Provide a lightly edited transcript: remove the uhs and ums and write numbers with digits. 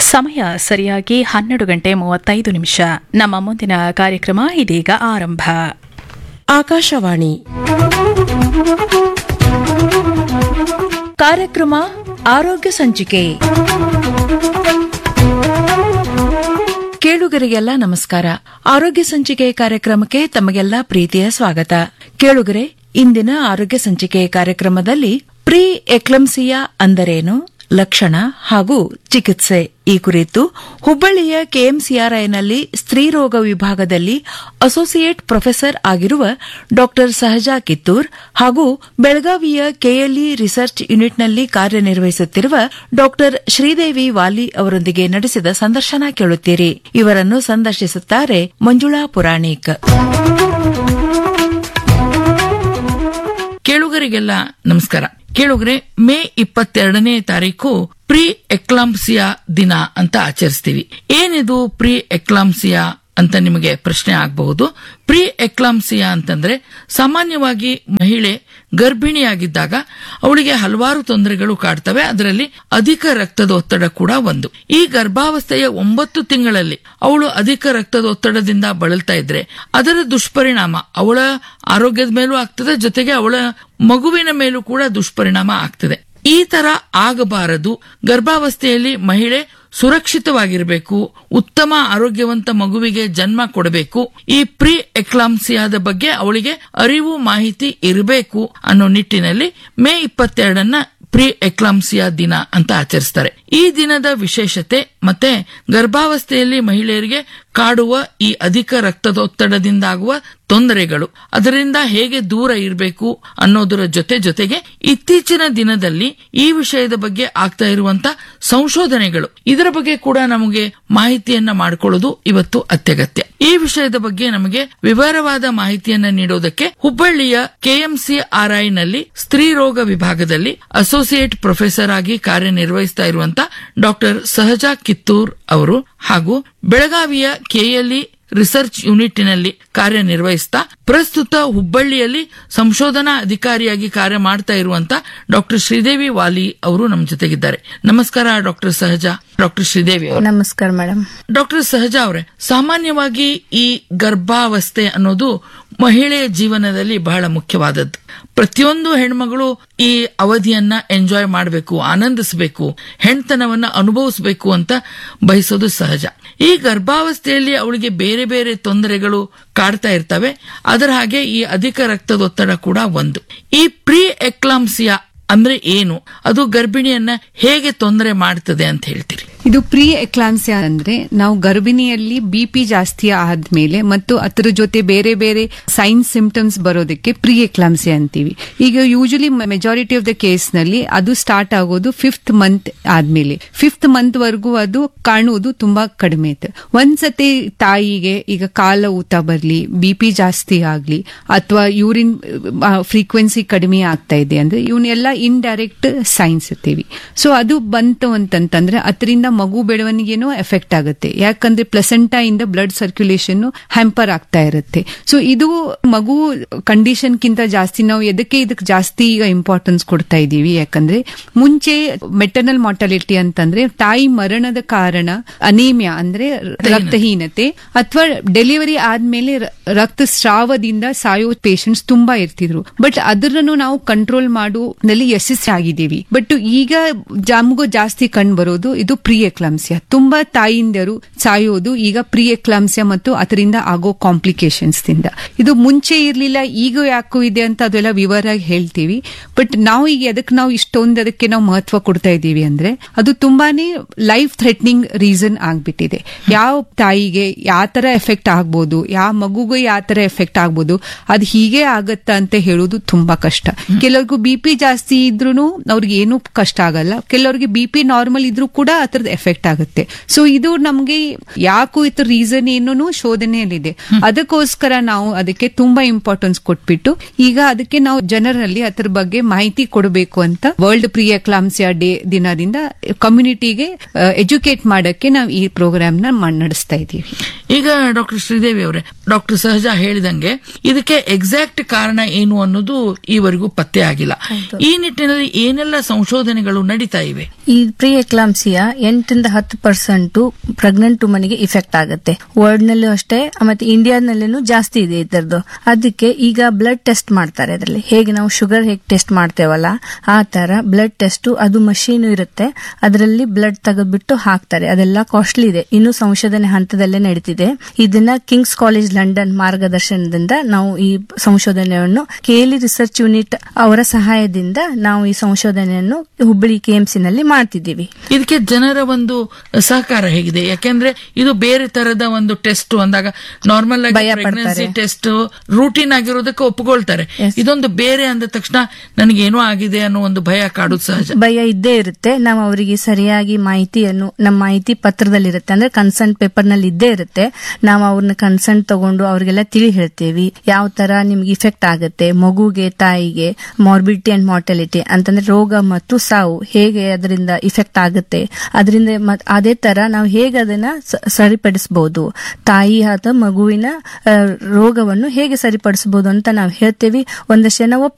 ಸಮಯ ಸರಿಯಾಗಿ 12:35. ನಮ್ಮ ಮುಂದಿನ ಕಾರ್ಯಕ್ರಮ ಇದೀಗ ಆರಂಭ. ಆಕಾಶವಾಣಿ ಕಾರ್ಯಕ್ರಮ ಆರೋಗ್ಯ ಸಂಚಿಕೆ. ಕೇಳುಗರಿಗೆಲ್ಲ ನಮಸ್ಕಾರ. ಆರೋಗ್ಯ ಸಂಚಿಕೆ ಕಾರ್ಯಕ್ರಮಕ್ಕೆ ತಮಗೆಲ್ಲ ಪ್ರೀತಿಯ ಸ್ವಾಗತ. ಕೇಳುಗರೆ, ಇಂದಿನ ಆರೋಗ್ಯ ಸಂಚಿಕೆ ಕಾರ್ಯಕ್ರಮದಲ್ಲಿ ಪ್ರೀ ಎಕ್ಲಂಸಿಯಾ ಅಂದರೇನು, ಲಕ್ಷಣ ಹಾಗೂ ಚಿಕಿತ್ಸೆ ಈ ಕುರಿತು ಹುಬ್ಬಳ್ಳಿಯ ಕೆಎಂಸಿಆರ್ಐನಲ್ಲಿ ಸ್ತ್ರೀರೋಗ ವಿಭಾಗದಲ್ಲಿ ಅಸೋಸಿಯೇಟ್ ಪ್ರೊಫೆಸರ್ ಆಗಿರುವ ಡಾ ಸಹಜಾ ಕಿತ್ತೂರ್ ಹಾಗೂ ಬೆಳಗಾವಿಯ ಕೆಎಲ್ಇ ರಿಸರ್ಚ್ ಯೂನಿಟ್ನಲ್ಲಿ ಕಾರ್ಯನಿರ್ವಹಿಸುತ್ತಿರುವ ಡಾ ಶ್ರೀದೇವಿ ವಾಲಿ ಅವರೊಂದಿಗೆ ನಡೆಸಿದ ಸಂದರ್ಶನ ಕೇಳುತ್ತೀರಿ. ಇವರನ್ನು ಸಂದರ್ಶಿಸುತ್ತಾರೆ ಮಂಜುಳಾ ಪುರಾಣಿಕ್. ಕೇಳುಗರಿಗೆಲ್ಲ ನಮಸ್ಕಾರ. ಕೇಳುಗರೆ, ಮೇ 22ನೇ ತಾರೀಕು ಪ್ರೀ ಎಕ್ಲಾಂಪ್ಸಿಯಾ ದಿನ ಅಂತ ಆಚರಿಸ್ತೀವಿ. ಏನಿದು ಪ್ರೀ ಎಕ್ಲಾಂಪ್ಸಿಯಾ ಅಂತ ನಿಮಗೆ ಪ್ರಶ್ನೆ ಆಗಬಹುದು. ಪ್ರೀ ಎಕ್ಲಾಂಪ್ಸಿಯಾ ಅಂತಂದ್ರೆ ಸಾಮಾನ್ಯವಾಗಿ ಮಹಿಳೆ ಗರ್ಭಿಣಿಯಾಗಿದ್ದಾಗ ಅವಳಿಗೆ ಹಲವಾರು ತೊಂದರೆಗಳು ಕಾಡ್ತವೆ. ಅದರಲ್ಲಿ ಅಧಿಕ ರಕ್ತದ ಒತ್ತಡ ಕೂಡ ಒಂದು. ಈ ಗರ್ಭಾವಸ್ಥೆಯ 9 ತಿಂಗಳಲ್ಲಿ ಅವಳು ಅಧಿಕ ರಕ್ತದ ಒತ್ತಡದಿಂದ ಬಳಲ್ತಾ ಇದ್ರೆ ಅದರ ದುಷ್ಪರಿಣಾಮ ಅವಳ ಆರೋಗ್ಯದ ಮೇಲೂ ಆಗ್ತದೆ, ಜೊತೆಗೆ ಅವಳ ಮಗುವಿನ ಮೇಲೂ ಕೂಡ ದುಷ್ಪರಿಣಾಮ ಆಗ್ತದೆ. ಈ ತರ ಆಗಬಾರದು. ಗರ್ಭಾವಸ್ಥೆಯಲ್ಲಿ ಮಹಿಳೆ ಸುರಕ್ಷಿತವಾಗಿರಬೇಕು, ಉತ್ತಮ ಆರೋಗ್ಯವಂತ ಮಗುವಿಗೆ ಜನ್ಮ ಕೊಡಬೇಕು. ಈ ಪ್ರೀ ಎಕ್ಲಾಂಪ್ಸಿಯಾದ ಬಗ್ಗೆ ಅವಳಿಗೆ ಅರಿವು, ಮಾಹಿತಿ ಇರಬೇಕು ಅನ್ನೋ ನಿಟ್ಟಿನಲ್ಲಿ ಮೇ 22ನ್ನ ಪ್ರೀ ಎಕ್ಲಾಂಪ್ಸಿಯಾ ದಿನ ಅಂತ ಆಚರಿಸ್ತಾರೆ. ಈ ದಿನದ ವಿಶೇಷತೆ ಮತ್ತೆ ಗರ್ಭಾವಸ್ಥೆಯಲ್ಲಿ ಮಹಿಳೆಯರಿಗೆ ಕಾಡುವ ಈ ಅಧಿಕ ರಕ್ತದೊತ್ತಡದಿಂದಾಗುವ ತೊಂದರೆಗಳು, ಅದರಿಂದ ಹೇಗೆ ದೂರ ಇರಬೇಕು ಅನ್ನೋದರ ಜೊತೆಗೆ ಇತ್ತೀಚಿನ ದಿನದಲ್ಲಿ ಈ ವಿಷಯದ ಬಗ್ಗೆ ಆಗ್ತಾ ಇರುವಂತ ಸಂಶೋಧನೆಗಳು, ಇದರ ಬಗ್ಗೆ ಕೂಡ ನಮಗೆ ಮಾಹಿತಿಯನ್ನ ಮಾಡಿಕೊಳ್ಳೋದು ಇವತ್ತು ಅತ್ಯಗತ್ಯ. ಈ ವಿಷಯದ ಬಗ್ಗೆ ನಮಗೆ ವಿವರವಾದ ಮಾಹಿತಿಯನ್ನ ನೀಡೋದಕ್ಕೆ ಹುಬ್ಬಳ್ಳಿಯ ಕೆಎಂಸಿಆರ್ಐನಲ್ಲಿ ಸ್ತ್ರೀರೋಗ ವಿಭಾಗದಲ್ಲಿ ಅಸೋಸಿಯೇಟ್ ಪ್ರೊಫೆಸರ್ ಆಗಿ ಕಾರ್ಯನಿರ್ವಹಿಸ್ತಾ ಇರುವಂತ ಡಾಕ್ಟರ್ ಸಹಜಾ ಕಿತ್ತೂರ್ ಅವರು ಹಾಗೂ ಬೆಳಗಾವಿಯ ಕೆಎಲ್ಇ ರಿಸರ್ಚ್ ಯೂನಿಟ್ನಲ್ಲಿ ಕಾರ್ಯನಿರ್ವಹಿಸ್ತಾ ಪ್ರಸ್ತುತ ಹುಬ್ಬಳ್ಳಿಯಲ್ಲಿ ಸಂಶೋಧನಾ ಅಧಿಕಾರಿಯಾಗಿ ಕಾರ್ಯ ಮಾಡ್ತಾ ಇರುವಂತ ಡಾಕ್ಟರ್ ಶ್ರೀದೇವಿ ವಾಲಿ ಅವರು ನಮ್ಮ ಜೊತೆಗಿದ್ದಾರೆ. ನಮಸ್ಕಾರ ಡಾಕ್ಟರ್ ಸಹಜಾ. ಡಾಕ್ಟರ್ ಶ್ರೀದೇವಿ ಅವರು ನಮಸ್ಕಾರ ಮೇಡಮ್. ಡಾಕ್ಟರ್ ಸಹಜಾ ಅವರೇ, ಸಾಮಾನ್ಯವಾಗಿ ಈ ಗರ್ಭಾವಸ್ಥೆ ಅನ್ನೋದು ಮಹಿಳೆಯ ಜೀವನದಲ್ಲಿ ಬಹಳ ಮುಖ್ಯವಾದದ್ದು. ಪ್ರತಿಯೊಂದು ಹೆಣ್ಮಗಳು ಈ ಅವಧಿಯನ್ನ ಎಂಜಾಯ್ ಮಾಡಬೇಕು, ಆನಂದಿಸಬೇಕು, ಹೆಣ್ತನವನ್ನ ಅನುಭವಿಸಬೇಕು ಅಂತ ಬಯಸೋದು ಸಹಜ. ಈ ಗರ್ಭಾವಸ್ಥೆಯಲ್ಲಿ ಅವಳಿಗೆ ಬೇರೆ ಬೇರೆ ತೊಂದರೆಗಳು ಕಾಡ್ತಾ ಇರ್ತವೆ. ಅದರ ಹಾಗೆ ಈ ಅಧಿಕ ರಕ್ತದೊತ್ತಡ ಕೂಡ ಒಂದು. ಈ ಪ್ರೀ ಎಕ್ಲಾಂಪ್ಸಿಯಾ ಅಂದ್ರೆ ಏನು, ಅದು ಗರ್ಭಿಣಿಯನ್ನ ಹೇಗೆ ತೊಂದರೆ ಮಾಡ್ತದೆ ಅಂತ ಹೇಳ್ತೀರಿ? ಇದು ಪ್ರೀ ಎಕ್ಲಾಂಪ್ಸಿಯಾ ಅಂದ್ರೆ ನಾವು ಗರ್ಭಿಣಿಯಲ್ಲಿ ಬಿಪಿ ಜಾಸ್ತಿ ಆದ್ಮೇಲೆ ಮತ್ತು ಅದರ ಜೊತೆ ಬೇರೆ ಬೇರೆ ಸೈನ್ಸ್ ಸಿಂಪ್ಟಮ್ಸ್ ಬರೋದಕ್ಕೆ ಪ್ರೀ ಎಕ್ಲಾಂಪ್ಸಿಯಾ ಅಂತೀವಿ. ಈಗ usually majority of the case ನಲ್ಲಿ ಅದು ಸ್ಟಾರ್ಟ್ ಆಗೋದು 5th ಮಂತ್ ಆದ್ಮೇಲೆ. 5th ಮಂತ್ ವರೆಗೂ ಅದು ಕಾಣುವುದು ತುಂಬಾ ಕಡಿಮೆ ಇತ್ತು. ಒಂದ್ಸತಿ ತಾಯಿಗೆ ಈಗ ಕಾಲ ಊತ ಬರ್ಲಿ, ಬಿಪಿ ಜಾಸ್ತಿ ಆಗ್ಲಿ ಅಥವಾ ಯೂರಿನ್ ಫ್ರೀಕ್ವೆನ್ಸಿ ಕಡಿಮೆ ಆಗ್ತಾ ಇದೆ ಅಂದ್ರೆ ಇವನ್ನೆಲ್ಲ ಇಂಡೈರೆಕ್ಟ್ ಸೈನ್ಸ್ ಇರ್ತೀವಿ. ಸೊ ಅದು ಬಂತು ಅಂತಂತಂದ್ರೆ ಅದರಿಂದ ಮಗು ಬೆಳವಣಿಗೆನೂ ಎಫೆಕ್ಟ್ ಆಗುತ್ತೆ. ಯಾಕಂದ್ರೆ ಪ್ಲಸೆಂಟಾ ಇಂದ ಬ್ಲಡ್ ಸರ್ಕ್ಯುಲೇಷನ್ ಹ್ಯಾಂಪರ್ ಆಗ್ತಾ ಇರುತ್ತೆ. ಸೊ ಇದು ಮಗು ಕಂಡೀಷನ್ ಕಿಂತ ಜಾಸ್ತಿ ನಾವು ಇದಕ್ಕೆ ಜಾಸ್ತಿ ಈಗ ಇಂಪಾರ್ಟೆನ್ಸ್ ಕೊಡ್ತಾ ಇದೀವಿ. ಯಾಕಂದ್ರೆ ಮುಂಚೆ ಮೆಟರ್ನಲ್ ಮಾರ್ಟಾಲಿಟಿ ಅಂತಂದ್ರೆ ತಾಯಿ ಮರಣದ ಕಾರಣ ಅನೇಮಿಯಾ ಅಂದ್ರೆ ರಕ್ತಹೀನತೆ ಅಥವಾ ಡೆಲಿವರಿ ಆದ್ಮೇಲೆ ರಕ್ತಸ್ರಾವದಿಂದ ಸಾಯೋ ಪೇಷಂಟ್ಸ್ ತುಂಬಾ ಇರ್ತಿದ್ರು. ಬಟ್ ಅದನ್ನು ನಾವು ಕಂಟ್ರೋಲ್ ಮಾಡುವಲ್ಲಿ ಯಶಸ್ವಿ ಆಗಿದ್ದೀವಿ. ಬಟ್ ಈಗ ನಮಗೂ ಜಾಸ್ತಿ ಕಂಡು ಬರೋದು ಇದು ಪ್ರೀ ಎಕ್ಲಾಂಪ್ಸಿಯಾ. ತುಂಬಾ ತಾಯಿಂದರು ಸಾಯೋದು ಈಗ ಪ್ರೀ ಎಕ್ಲಾಂಪ್ಸಿಯಾ ಮತ್ತು ಅದರಿಂದ ಆಗೋ ಕಾಂಪ್ಲಿಕೇಶನ್ಸ್ ದಿಂದ. ಇದು ಮುಂಚೆ ಇರ್ಲಿಲ್ಲ, ಈಗ ಯಾಕೋ ಇದೆ ಅಂತ ಅದೆಲ್ಲ ವಿವರವಾಗಿ ಹೇಳ್ತೀವಿ. ಬಟ್ ನಾವು ಈಗ ಅದಕ್ಕೆ ನಾವು ಇಷ್ಟೊಂದು ಅದಕ್ಕೆ ನಾವು ಮಹತ್ವ ಕೊಡ್ತಾ ಇದ್ದೀವಿ ಅಂದ್ರೆ ಅದು ತುಂಬಾನೇ ಲೈಫ್ ಥ್ರೆಟ್ನಿಂಗ್ ರೀಸನ್ ಆಗ್ಬಿಟ್ಟಿದೆ. ಯಾವ ತಾಯಿಗೆ ಯಾವ ತರ ಎಫೆಕ್ಟ್ ಆಗ್ಬೋದು, ಯಾವ ಮಗುಗೆ ಯಾವ ತರ ಎಫೆಕ್ಟ್ ಆಗ್ಬೋದು, ಅದು ಹೀಗೆ ಆಗತ್ತಾ ಅಂತ ಹೇಳೋದು ತುಂಬಾ ಕಷ್ಟ. ಕೆಲವ್ರಿಗೂ ಬಿಪಿ ಜಾಸ್ತಿ ಇದ್ರೂ ಅವ್ರಿಗೆ ಏನು ಕಷ್ಟ ಆಗಲ್ಲ, ಕೆಲವರಿಗೆ ಬಿಪಿ ನಾರ್ಮಲ್ ಇದ್ರೂ ಕೂಡ ಅದರದ ಎಫೆಕ್ಟ್ ಆಗುತ್ತೆ. ಸೊ ಇದು ನಮ್ಗೆ ಯಾಕೋ ಇದ್ರ ರೀಸನ್ ಏನೂ ಶೋಧನೆಯಲ್ಲಿದೆ. ಅದಕ್ಕೋಸ್ಕರ ನಾವು ಅದಕ್ಕೆ ತುಂಬಾ ಇಂಪಾರ್ಟೆನ್ಸ್ ಕೊಟ್ಬಿಟ್ಟು ಈಗ ಅದಕ್ಕೆ ನಾವು ಜನರಲ್ಲಿ ಅದರ ಬಗ್ಗೆ ಮಾಹಿತಿ ಕೊಡಬೇಕು ಅಂತ ವರ್ಲ್ಡ್ ಪ್ರೀ ಎಕ್ಲಾಂಪ್ಸಿಯಾ ಡೇ ದಿನದಿಂದ ಕಮ್ಯುನಿಟಿಗೆ ಎಜುಕೇಟ್ ಮಾಡಕ್ಕೆ ನಾವು ಈ ಪ್ರೋಗ್ರಾಮ್ ನ ನಡೆಸ್ತಾ ಇದ್ದೀವಿ. ಈಗ ಡಾಕ್ಟರ್ ಶ್ರೀದೇವಿ ಅವರೇ, ಡಾಕ್ಟರ್ ಸಹಜಾ ಹೇಳಿದಂಗೆ ಇದಕ್ಕೆ ಎಕ್ಸಾಕ್ಟ್ ಕಾರಣ ಏನು ಅನ್ನೋದು ಈವರೆಗೂ ಪತ್ತೆ ಆಗಿಲ್ಲ. ಈ ನಿಟ್ಟಿನಲ್ಲಿ ಏನೆಲ್ಲ ಸಂಶೋಧನೆಗಳು ನಡೀತಾ ಇವೆ? ಈ ಪ್ರೀ ಎಕ್ಲಾಂಪ್ಸಿಯಾ 8 5-10% ಪ್ರೆಗ್ನೆಂಟ್ ವುಮನ್ಗೆ ಇಫೆಕ್ಟ್ ಆಗುತ್ತೆ. ವರ್ಲ್ಡ್ ನಲ್ಲೂ ಅಷ್ಟೇ, ಮತ್ತೆ ಇಂಡಿಯಾನಲ್ಲೂ ಜಾಸ್ತಿ ಇದೆ ಇದರದ್ದು. ಅದಕ್ಕೆ ಈಗ ಬ್ಲಡ್ ಟೆಸ್ಟ್ ಮಾಡ್ತಾರೆ. ಅದರಲ್ಲಿ ಹೇಗೆ ನಾವು ಶುಗರ್ ಹೇಗೆ ಟೆಸ್ಟ್ ಮಾಡ್ತೇವಲ್ಲ ಆ ತರ ಬ್ಲಡ್ ಟೆಸ್ಟ್, ಅದು ಮಷೀನ್ ಇರುತ್ತೆ, ಅದರಲ್ಲಿ ಬ್ಲಡ್ ತೆಗೆದ್ಬಿಟ್ಟು ಹಾಕ್ತಾರೆ. ಅದೆಲ್ಲ ಕಾಸ್ಟ್ಲಿ ಇದೆ, ಇನ್ನು ಸಂಶೋಧನೆ ಹಂತದಲ್ಲೇ ನಡೀತಿದೆ. ಇದನ್ನ ಕಿಂಗ್ಸ್ ಕಾಲೇಜ್ ಲಂಡನ್ ಮಾರ್ಗದರ್ಶನದಿಂದ ನಾವು ಈ ಸಂಶೋಧನೆಯನ್ನು ಕೇಲಿ ರಿಸರ್ಚ್ ಯೂನಿಟ್ ಅವರ ಸಹಾಯದಿಂದ ನಾವು ಈ ಸಂಶೋಧನೆಯನ್ನು ಹುಬ್ಬಳ್ಳಿ ಕೆಎಂಸಿ ನಲ್ಲಿ ಮಾಡ್ತಿದ್ದೀವಿ. ಇದಕ್ಕೆ ಜನರ ಒಂದು ಸಹಕಾರ ಹೇಗಿದೆ? ಯಾಕೆಂದ್ರೆ ಇದು ಬೇರೆ ತರದ ಒಂದು ಟೆಸ್ಟ್ ಅಂದಾಗ ನಾರ್ಮಲ್ ಆಗಿ ಪ್ರೆಗ್ನೆನ್ಸಿ ಟೆಸ್ಟ್ ರೂಟೀನ್ ಆಗಿರೋದಕ್ಕೆ ಒಪ್ಪಿಕೊಳ್ತಾರೆ. ಇದೊಂದು ಬೇರೆ ಅಂದ ತಕ್ಷಣ ನನಗೇನೋ ಆಗಿದೆ ಅನ್ನೋ ಒಂದು ಭಯ ಕಾಡುದು ಸಹಜ. ಭಯ ಇದ್ದೇ ಇರುತ್ತೆ. ನಾವು ಅವರಿಗೆ ಸರಿಯಾಗಿ ಮಾಹಿತಿಯನ್ನು ನಮ್ಮ ಮಾಹಿತಿ ಪತ್ರದಲ್ಲಿರುತ್ತೆ, ಅಂದ್ರೆ ಕನ್ಸರ್ನ್ ಪೇಪರ್ ನಲ್ಲಿ ಇದ್ದೇ ಇರುತ್ತೆ. ನಾವು ಅವ್ರನ್ನ ಕನ್ಸರ್ನ್ ತಗೊಂಡು ಅವ್ರಿಗೆಲ್ಲ ತಿಳಿ ಹೇಳ್ತೇವಿ ಯಾವ ತರ ನಿಮ್ಗೆ ಇಫೆಕ್ಟ್ ಆಗುತ್ತೆ, ಮಗುಗೆ ತಾಯಿಗೆ ಮಾರ್ಬಿಡಿಟಿ ಅಂಡ್ ಮಾರ್ಟಾಲಿಟಿ ಅಂತಂದ್ರೆ ರೋಗ ಮತ್ತು ಸಾವು ಹೇಗೆ ಅದರಿಂದ ಇಫೆಕ್ಟ್ ಆಗುತ್ತೆ, ಅದರಿಂದ ಅದೇ ತರ ನಾವು ಹೇಗೆ ಅದನ್ನ ಸರಿಪಡಿಸಬಹುದು, ತಾಯಿ ಅಥವಾ ಮಗುವಿನ ರೋಗವನ್ನು ಹೇಗೆ ಸರಿಪಡಿಸಬಹುದು ಅಂತ ನಾವು ಹೇಳ್ತೇವಿ. ಒಂದಷ್ಟು ಜನ